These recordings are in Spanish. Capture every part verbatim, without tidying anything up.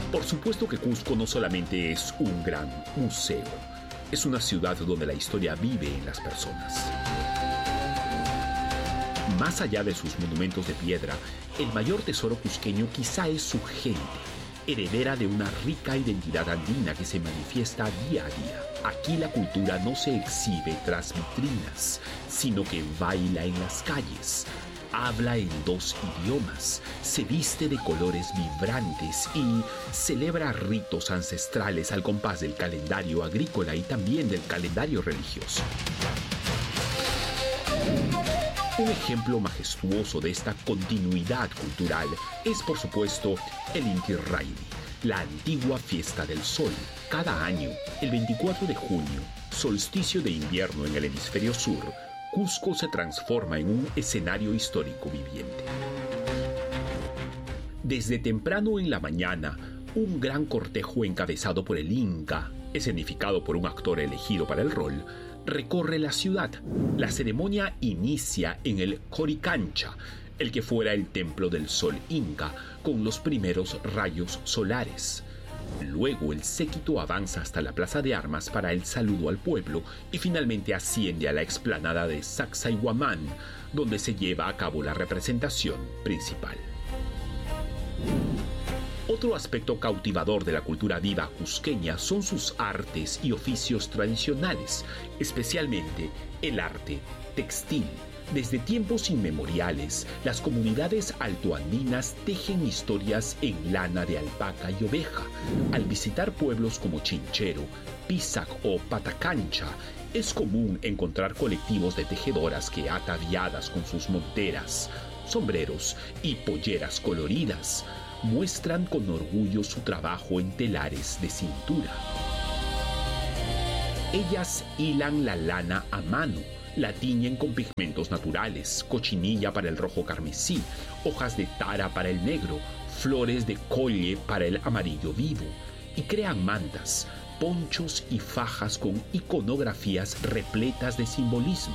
Por supuesto que Cusco no solamente es un gran museo, es una ciudad donde la historia vive en las personas. Más allá de sus monumentos de piedra, el mayor tesoro cusqueño quizá es su gente, heredera de una rica identidad andina que se manifiesta día a día. Aquí la cultura no se exhibe tras vitrinas, sino que baila en las calles, habla en dos idiomas, se viste de colores vibrantes y celebra ritos ancestrales al compás del calendario agrícola y también del calendario religioso. Un ejemplo majestuoso de esta continuidad cultural es, por supuesto, el Inti Raymi, la antigua fiesta del sol. Cada año, el veinticuatro de junio, solsticio de invierno en el hemisferio sur, Cusco se transforma en un escenario histórico viviente. Desde temprano en la mañana, un gran cortejo encabezado por el Inca, escenificado por un actor elegido para el rol, recorre la ciudad. La ceremonia inicia en el Coricancha, el que fuera el templo del sol inca, con los primeros rayos solares. Luego el séquito avanza hasta la plaza de armas para el saludo al pueblo y finalmente asciende a la explanada de Sacsayhuamán, donde se lleva a cabo la representación principal. Otro aspecto cautivador de la cultura viva cusqueña son sus artes y oficios tradicionales, especialmente el arte textil. Desde tiempos inmemoriales, las comunidades altoandinas tejen historias en lana de alpaca y oveja. Al visitar pueblos como Chinchero, Pisac o Patacancha, es común encontrar colectivos de tejedoras que, ataviadas con sus monteras, sombreros y polleras coloridas, muestran con orgullo su trabajo en telares de cintura. Ellas hilan la lana a mano, la tiñen con pigmentos naturales, cochinilla para el rojo carmesí, hojas de tara para el negro, flores de colle para el amarillo vivo, y crean mantas, ponchos y fajas con iconografías repletas de simbolismo.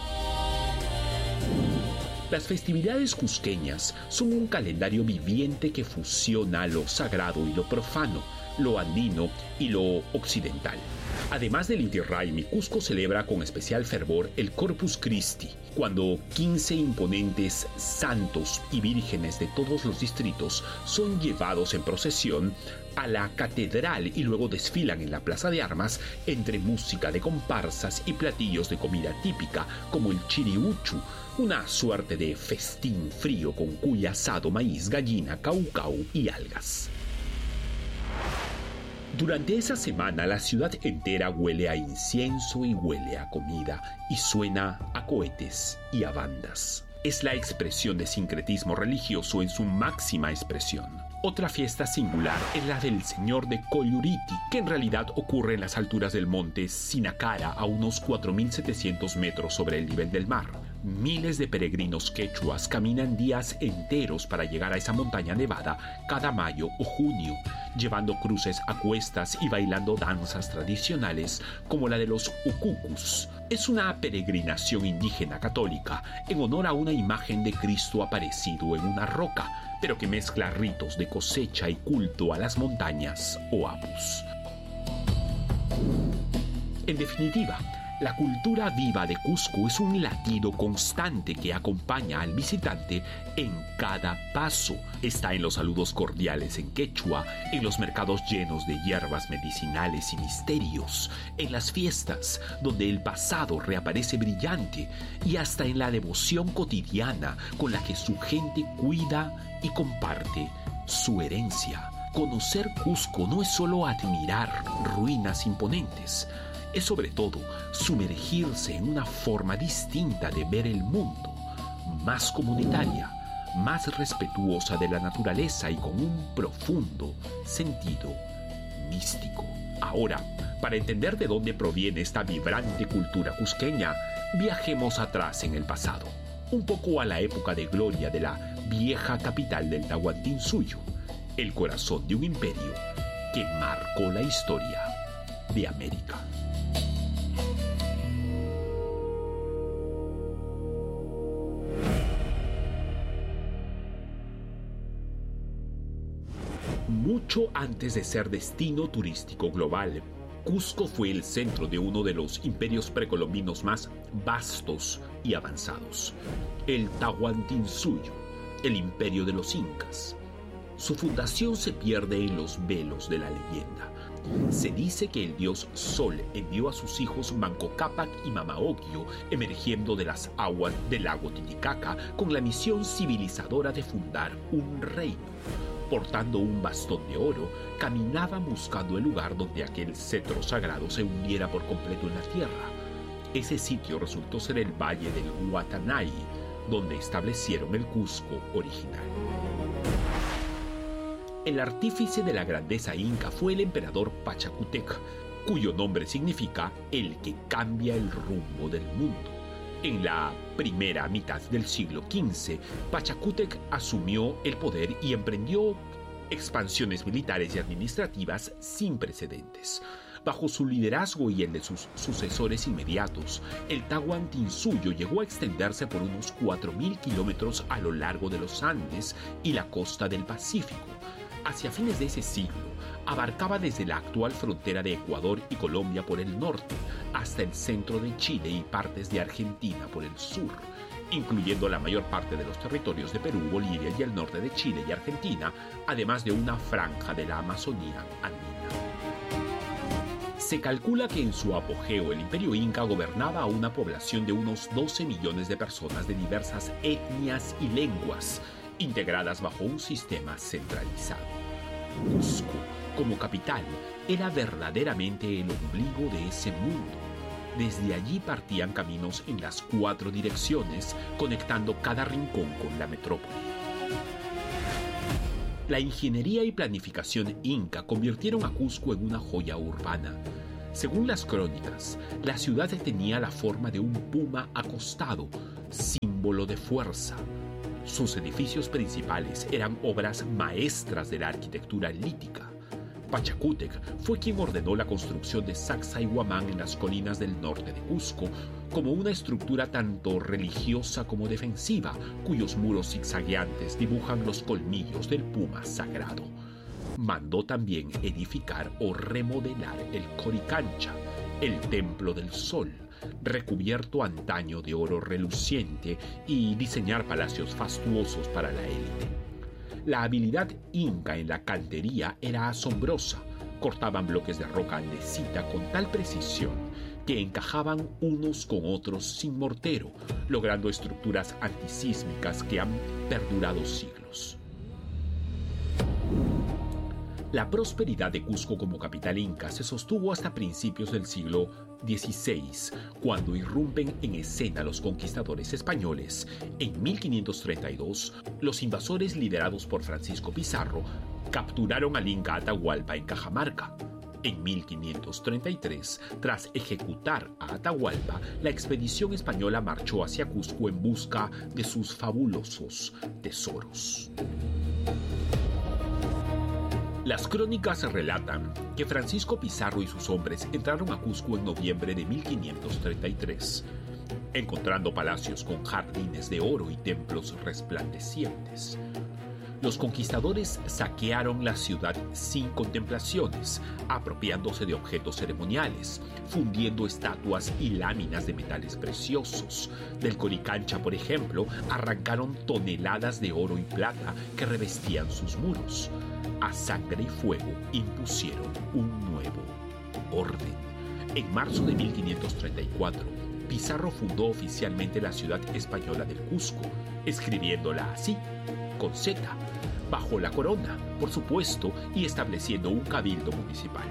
Las festividades cusqueñas son un calendario viviente que fusiona lo sagrado y lo profano, lo andino y lo occidental. Además del Inti Raymi, Cusco celebra con especial fervor el Corpus Christi, cuando quince imponentes santos y vírgenes de todos los distritos son llevados en procesión a la catedral y luego desfilan en la plaza de armas entre música de comparsas y platillos de comida típica como el chiriuchu, una suerte de festín frío con cuy asado, maíz, gallina, caucau y algas. Durante esa semana la ciudad entera huele a incienso y huele a comida y suena a cohetes y a bandas. Es la expresión de sincretismo religioso en su máxima expresión. Otra fiesta singular es la del Señor de Colluriti, que en realidad ocurre en las alturas del monte Sinacara a unos cuatro mil setecientos metros sobre el nivel del mar. Miles de peregrinos quechuas caminan días enteros para llegar a esa montaña nevada cada mayo o junio, llevando cruces a cuestas y bailando danzas tradicionales como la de los ucucus. Es una peregrinación indígena católica en honor a una imagen de Cristo aparecido en una roca, pero que mezcla ritos de cosecha y culto a las montañas o apus. En definitiva, la cultura viva de Cusco es un latido constante que acompaña al visitante en cada paso. Está en los saludos cordiales en quechua, en los mercados llenos de hierbas medicinales y misterios, en las fiestas donde el pasado reaparece brillante y hasta en la devoción cotidiana con la que su gente cuida y comparte su herencia. Conocer Cusco no es solo admirar ruinas imponentes, es sobre todo sumergirse en una forma distinta de ver el mundo, más comunitaria, más respetuosa de la naturaleza y con un profundo sentido místico. Ahora, para entender de dónde proviene esta vibrante cultura cusqueña, viajemos atrás en el pasado, un poco a la época de gloria de la vieja capital del Tahuantinsuyo, el corazón de un imperio que marcó la historia de América. Mucho antes de ser destino turístico global, Cusco fue el centro de uno de los imperios precolombinos más vastos y avanzados, el Tahuantinsuyo, el imperio de los incas. Su fundación se pierde en los velos de la leyenda. Se dice que el dios Sol envió a sus hijos Manco Cápac y Mama Ocllo emergiendo de las aguas del lago Titicaca con la misión civilizadora de fundar un reino. Portando un bastón de oro, caminaban buscando el lugar donde aquel cetro sagrado se hundiera por completo en la tierra. Ese sitio resultó ser el valle del Huatanay, donde establecieron el Cusco original. El artífice de la grandeza inca fue el emperador Pachacútec, cuyo nombre significa el que cambia el rumbo del mundo. En la primera mitad del siglo quince, Pachacútec asumió el poder y emprendió expansiones militares y administrativas sin precedentes. Bajo su liderazgo y el de sus sucesores inmediatos, el Tahuantinsuyo llegó a extenderse por unos cuatro mil kilómetros a lo largo de los Andes y la costa del Pacífico. Hacia fines de ese siglo, abarcaba desde la actual frontera de Ecuador y Colombia por el norte hasta el centro de Chile y partes de Argentina por el sur, incluyendo la mayor parte de los territorios de Perú, Bolivia y el norte de Chile y Argentina, además de una franja de la Amazonía andina. Se calcula que en su apogeo el imperio inca gobernaba a una población de unos doce millones de personas de diversas etnias y lenguas, integradas bajo un sistema centralizado. Cusco, como capital, era verdaderamente el ombligo de ese mundo. Desde allí partían caminos en las cuatro direcciones, conectando cada rincón con la metrópoli. La ingeniería y planificación inca convirtieron a Cusco en una joya urbana. Según las crónicas, la ciudad tenía la forma de un puma acostado, símbolo de fuerza. Sus edificios principales eran obras maestras de la arquitectura lítica. Pachacútec fue quien ordenó la construcción de Sacsayhuamán en las colinas del norte de Cusco, como una estructura tanto religiosa como defensiva, cuyos muros zigzagueantes dibujan los colmillos del puma sagrado. Mandó también edificar o remodelar el Coricancha, el Templo del Sol, recubierto antaño de oro reluciente, y diseñar palacios fastuosos para la élite. La habilidad inca en la cantería era asombrosa. Cortaban bloques de roca andesita con tal precisión que encajaban unos con otros sin mortero, logrando estructuras antisísmicas que han perdurado siglos. La prosperidad de Cusco como capital inca se sostuvo hasta principios del siglo dieciséis, cuando irrumpen en escena los conquistadores españoles. En mil quinientos treinta y dos, los invasores liderados por Francisco Pizarro capturaron al inca Atahualpa en Cajamarca. En mil quinientos treinta y tres, tras ejecutar a Atahualpa, la expedición española marchó hacia Cusco en busca de sus fabulosos tesoros. Las crónicas relatan que Francisco Pizarro y sus hombres entraron a Cusco en noviembre de mil quinientos treinta y tres, encontrando palacios con jardines de oro y templos resplandecientes. Los conquistadores saquearon la ciudad sin contemplaciones, apropiándose de objetos ceremoniales, fundiendo estatuas y láminas de metales preciosos. Del Coricancha, por ejemplo, arrancaron toneladas de oro y plata que revestían sus muros. A sangre y fuego impusieron un nuevo orden. En marzo de mil quinientos treinta y cuatro, Pizarro fundó oficialmente la ciudad española del Cusco, escribiéndola así, con Z, bajo la corona, por supuesto, y estableciendo un cabildo municipal.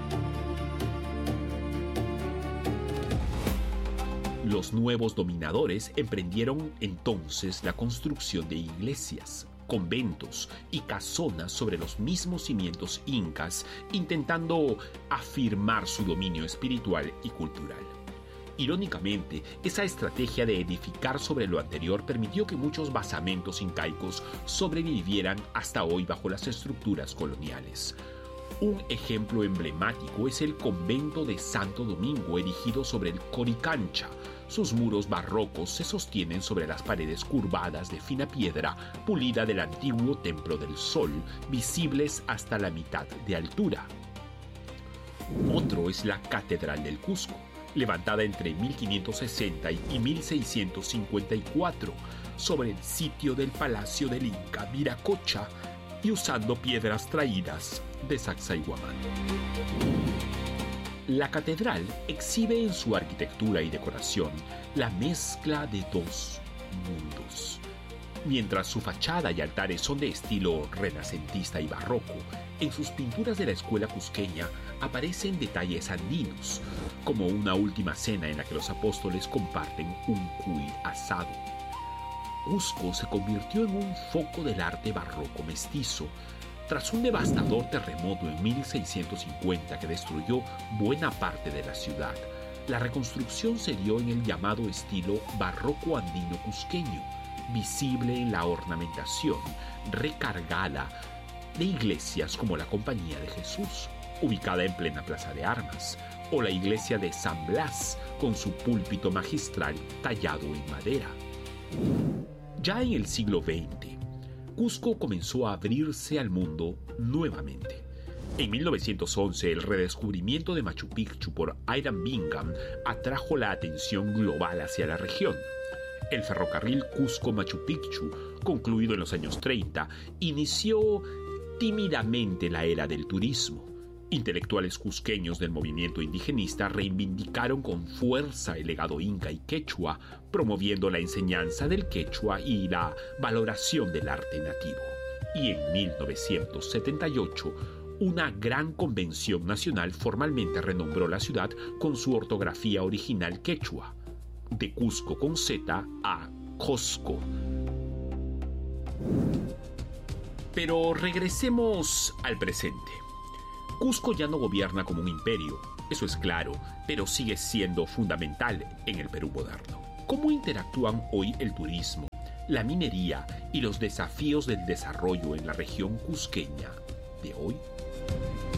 Los nuevos dominadores emprendieron entonces la construcción de iglesias, conventos y casonas sobre los mismos cimientos incas, intentando afirmar su dominio espiritual y cultural. Irónicamente, esa estrategia de edificar sobre lo anterior permitió que muchos basamentos incaicos sobrevivieran hasta hoy bajo las estructuras coloniales. Un ejemplo emblemático es el convento de Santo Domingo, erigido sobre el Coricancha, Sus muros barrocos se sostienen sobre las paredes curvadas de fina piedra pulida del antiguo Templo del Sol, visibles hasta la mitad de altura. Otro es la Catedral del Cusco, levantada entre mil quinientos sesenta y mil seiscientos cincuenta y cuatro sobre el sitio del Palacio del Inca Viracocha y usando piedras traídas de Sacsayhuamán. La catedral exhibe en su arquitectura y decoración la mezcla de dos mundos. Mientras su fachada y altares son de estilo renacentista y barroco, en sus pinturas de la escuela cusqueña aparecen detalles andinos, como una última cena en la que los apóstoles comparten un cuy asado. Cusco se convirtió en un foco del arte barroco mestizo, tras un devastador terremoto en mil seiscientos cincuenta que destruyó buena parte de la ciudad. La reconstrucción se dio en el llamado estilo barroco andino cusqueño, visible en la ornamentación recargada de iglesias como la Compañía de Jesús, ubicada en plena Plaza de Armas, o la iglesia de San Blas, con su púlpito magistral tallado en madera. Ya en el siglo veinte, Cusco comenzó a abrirse al mundo nuevamente. En mil novecientos once, el redescubrimiento de Machu Picchu por Hiram Bingham atrajo la atención global hacia la región. El ferrocarril Cusco-Machu Picchu, concluido en los años treinta, inició tímidamente la era del turismo. Intelectuales cusqueños del movimiento indigenista reivindicaron con fuerza el legado inca y quechua, promoviendo la enseñanza del quechua y la valoración del arte nativo. Y en mil novecientos setenta y ocho, una gran convención nacional formalmente renombró la ciudad con su ortografía original quechua, de Cusco con Z a Cosco. Pero regresemos al presente. Cusco ya no gobierna como un imperio, eso es claro, pero sigue siendo fundamental en el Perú moderno. ¿Cómo interactúan hoy el turismo, la minería y los desafíos del desarrollo en la región cusqueña de hoy?